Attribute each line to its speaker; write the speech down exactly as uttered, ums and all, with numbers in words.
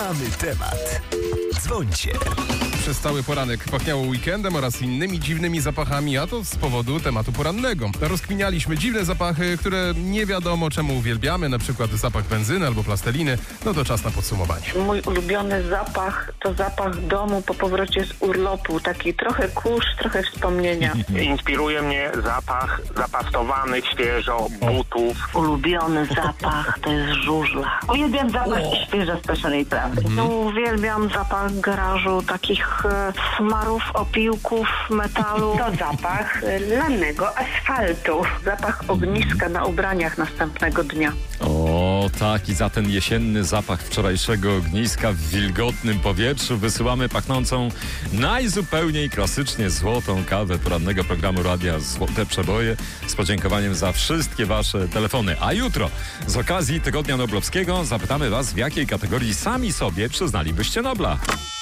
Speaker 1: Mamy temat. Dzwońcie.
Speaker 2: Przez cały poranek pachniało weekendem oraz innymi dziwnymi zapachami, a to z powodu tematu porannego. Rozkminialiśmy dziwne zapachy, które nie wiadomo czemu uwielbiamy, na przykład zapach benzyny albo plasteliny. No to czas na podsumowanie.
Speaker 3: Mój ulubiony zapach to zapach domu po powrocie z urlopu. Taki trochę kurz, trochę wspomnienia.
Speaker 4: Inspiruje mnie zapach zapastowanych świeżo butów.
Speaker 3: Ulubiony zapach to jest żużla.
Speaker 5: Uwielbiam zapach świeżo speszonej trawy.
Speaker 3: No, uwielbiam zapach garażu, takich e, smarów, opiłków, metalu.
Speaker 5: To zapach lanego asfaltu.
Speaker 3: Zapach ogniska na ubraniach następnego dnia.
Speaker 6: O, tak, i za ten jesienny zapach wczorajszego ogniska w wilgotnym powietrzu wysyłamy pachnącą najzupełniej klasycznie złotą kawę porannego programu Radia Złote Przeboje z podziękowaniem za wszystkie wasze telefony. A jutro z okazji Tygodnia Noblowskiego zapytamy was, w jakiej kategorii sami sobie przyznalibyście Nobla.